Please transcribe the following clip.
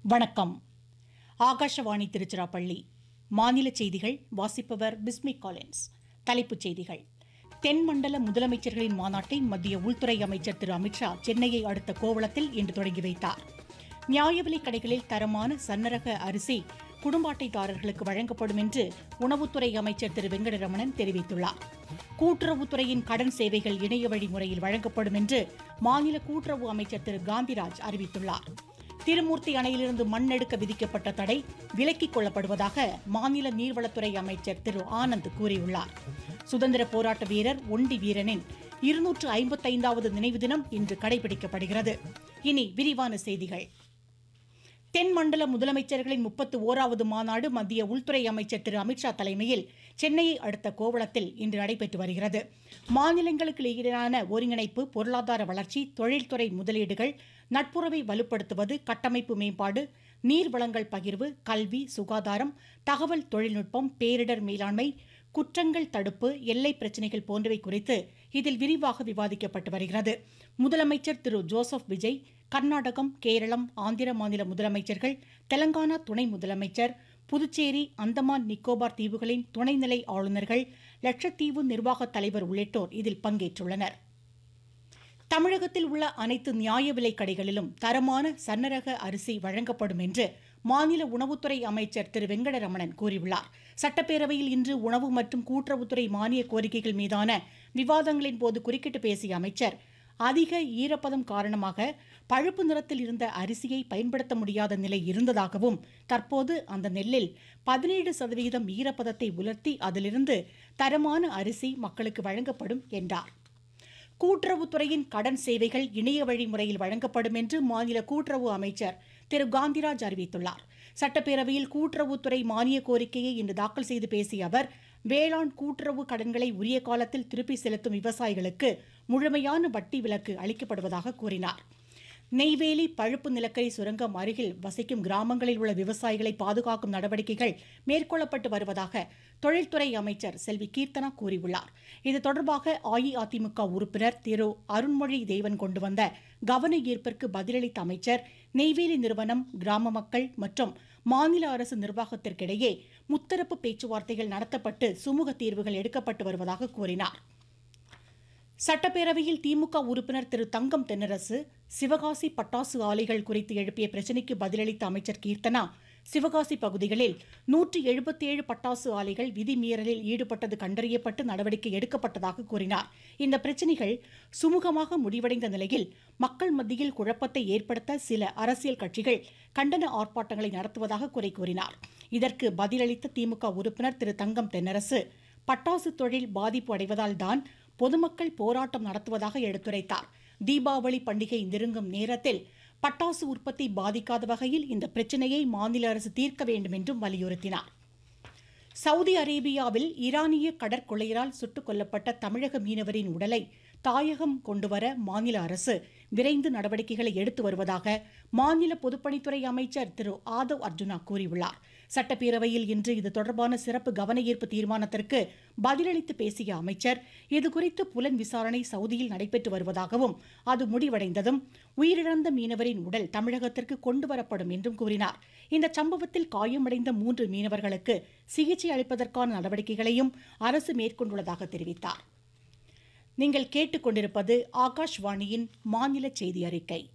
வணக்கம். ஆகாஷவாணி திருச்சிராப்பள்ளி. மாநில செய்திகள் வாசிப்பவர் பிஸ்மி காலின்ஸ். தலைப்புச் செய்திகள். தென்மண்டல முதலமைச்சர்களின் மாநாட்டை மத்திய உள்துறை அமைச்சர் திரு அமித்ஷா சென்னையை அடுத்த கோவளத்தில் இன்று தொடங்கி வைத்தார். நியாய விலைக் கடைகளில் தரமான சன்னரக அரிசி குடும்ப அட்டைதாரர்களுக்கு வழங்கப்படும் என்று உணவுத்துறை அமைச்சர் திரு வெங்கடரமணன் தெரிவித்துள்ளார். கூட்டுறவுத்துறையின் கடன் சேவைகள் இணைய வழி முறையில் வழங்கப்படும் என்று மாநில கூட்டுறவு அமைச்சர் திரு காந்திராஜ் அறிவித்துள்ளார். திருமூர்த்தி அணையிலிருந்து மண் எடுக்க விதிக்கப்பட்ட தடை விலக்கிக் கொள்ளப்படுவதாக மாநில நீர்வளத்துறை அமைச்சர் திரு ஆனந்த் கூறியுள்ளார். சுதந்திர போராட்ட வீரர் ஒண்டி வீரனின் 255வது நினைவு தினம் இன்று கடைபிடிக்கப்படுகிறது. இனி விரிவான செய்திகள். தென்மண்டல முதலமைச்சர்களின் 31வது மாநாடு மத்திய உள்துறை அமைச்சர் திரு அமித்ஷா தலைமையில் சென்னையை அடுத்த கோவளத்தில் இன்று நடைபெற்று வருகிறது. மாநிலங்களுக்கு இடையிலான ஒருங்கிணைப்பு, பொருளாதார வளர்ச்சி, தொழில்துறை முதலீடுகள், நட்புறவை வலுப்படுத்துவது, கட்டமைப்பு மேம்பாடு, நீர்வளங்கள் பகிர்வு, கல்வி, சுகாதாரம், தகவல் தொழில்நுட்பம், பேரிடர் மேலாண்மை, குற்றங்கள் தடுப்பு, எல்லை பிரச்சினைகள் போன்றவை குறித்து இதில் விரிவாக விவாதிக்கப்பட்டு வருகிறது. முதலமைச்சர் திரு ஜோசப் விஜய், கர்நாடகம், கேரளம், ஆந்திர மாநில முதலமைச்சர்கள், தெலங்கானா துணை முதலமைச்சர், புதுச்சேரி, அந்தமான் நிக்கோபார் தீவுகளின் துணைநிலை ஆளுநர்கள், லட்சத்தீவு நிர்வாக தலைவர் உள்ளிட்டோர் இதில் பங்கேற்றுள்ளனர். தமிழகத்தில் உள்ள அனைத்து நியாய விலைக் கடைகளிலும் தரமான சன்னரக அரிசி வழங்கப்படும் என்று மாநில உணவுத்துறை அமைச்சர் திரு வெங்கடரமணன் கூறியுள்ளார். சட்டப்பேரவையில் இன்று உணவு மற்றும் கூட்டுறவுத்துறை மானிய கோரிக்கைகள் மீதான விவாதங்களின் போது குறுக்கிட்டு பேசிய அமைச்சர், அதிக ஈரப்பதம் காரணமாக பழுப்பு நிறத்தில் இருந்த அரிசியை பயன்படுத்த முடியாத நிலை இருந்ததாகவும், தற்போது அந்த நெல்லில் 17% ஈரப்பதத்தை உலர்த்தி அதிலிருந்து தரமான அரிசி மக்களுக்கு வழங்கப்படும் என்றார். கூட்டுறவுத்துறையின் கடன் சேவைகள் இணைய வழி முறையில் வழங்கப்படும் என்று மாநில கூட்டுறவு அமைச்சர் திரு காந்திராஜ் அறிவித்துள்ளார். சட்டப்பேரவையில் கூட்டுறவுத்துறை மானிய கோரிக்கையை இன்று தாக்கல் செய்து பேசிய அவர், வேளாண் கூட்டுறவு கடன்களை உரிய காலத்தில் திருப்பி செலுத்தும் விவசாயிகளுக்கு முழுமையான வட்டி விலக்கு அளிக்கப்படுவதாக கூறினார். நெய்வேலி பழுப்பு நிலக்கரி சுரங்கம் அருகில் வசிக்கும் கிராமங்களில் உள்ள விவசாயிகளை பாதுகாக்கும் நடவடிக்கைகள் மேற்கொள்ளப்பட்டு வருவதாக தொழில்துறை அமைச்சர் செல்வி கீர்த்தனா கூறியுள்ளார். இது தொடர்பாக அஇஅதிமுக உறுப்பினர் திரு அருண்மொழி தேவன் கொண்டு வந்த கவன ஈர்ப்பிற்கு பதிலளித்த அமைச்சர், நெய்வேலி நிறுவனம், கிராம மக்கள் மற்றும் மாநில அரசு நிர்வாகத்திற்கிடையே முத்தரப்பு பேச்சுவார்த்தைகள் நடத்தப்பட்டு சுமூக தீர்வுகள் எடுக்கப்பட்டு வருவதாக கூறினார். சட்டப்பேரவையில் திமுக உறுப்பினர் திரு தங்கம் தென்னரசு சிவகாசி பட்டாசு ஆலைகள் குறித்து எழுப்பிய பிரச்சினைக்கு பதிலளித்த அமைச்சர் கீர்த்தனா, சிவகாசி பகுதிகளில் 177 பட்டாசு ஆலைகள் விதிமீறலில் ஈடுபட்டது கண்டறியப்பட்டு நடவடிக்கை எடுக்கப்பட்டதாக கூறினார். இந்த பிரச்சினைகள் சுமூகமாக முடிவடைந்த நிலையில் மக்கள் மத்தியில் குழப்பத்தை ஏற்படுத்த சில அரசியல் கட்சிகள் கண்டன ஆர்ப்பாட்டங்களை நடத்துவதாக குறை கூறினார். இதற்கு பதிலளித்த திமுக உறுப்பினர் திரு தங்கம் தென்னரசு, பட்டாசு தொழில் பாதிப்பு அடைவதால் தான் பொதுமக்கள் போராட்டம் நடத்துவதாக எடுத்துரைத்தார். தீபாவளி பண்டிகை நெருங்கும் நேரத்தில் பட்டாசு உற்பத்தி பாதிக்காத வகையில் இந்த பிரச்சினையை மாநில அரசு தீர்க்க வேண்டும் என்றும் வலியுறுத்தினார். சவுதி அரேபியாவில் ஈரானிய கடற்கொள்ளையரால் சுட்டுக் கொல்லப்பட்ட தமிழக மீனவரின் உடலை தாயகம் கொண்டுவர மாநில அரசு விரைந்து நடவடிக்கைகளை எடுத்து வருவதாக மாநில பொதுப்பணித்துறை அமைச்சர் திரு ஆதவ் அர்ஜுனா கூறியுள்ளார். சட்டப்பேரவையில் இன்று இது தொடர்பான சிறப்பு கவன ஈர்ப்பு தீர்மானத்திற்கு பதிலளித்து பேசிய அமைச்சர், இதுகுறித்து புலன் விசாரணை சவுதியில் நடைபெற்று வருவதாகவும், அது முடிவடைந்ததும் உயிரிழந்த மீனவரின் உடல் தமிழகத்திற்கு கொண்டுவரப்படும் என்றும் கூறினார். இந்த சம்பவத்தில் காயமடைந்த 3 மீனவர்களுக்கு சிகிச்சை அளிப்பதற்கான நடவடிக்கைகளையும் அரசு மேற்கொண்டுள்ளதாக தெரிவித்தார். நீங்கள் கேட்டுக்கொண்டிருப்பது ஆகாஷ்வாணியின் மாநில செய்தி அறிக்கை.